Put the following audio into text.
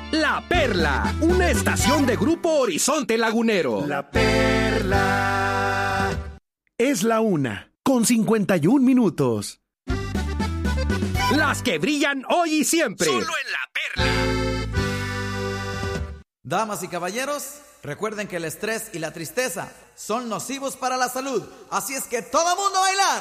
La Perla, una estación de Grupo Horizonte Lagunero. La Perla. Es la 1:51. Las que brillan hoy y siempre. Solo en La Perla. Damas y caballeros, recuerden que el estrés y la tristeza son nocivos para la salud. Así es que todo mundo a bailar.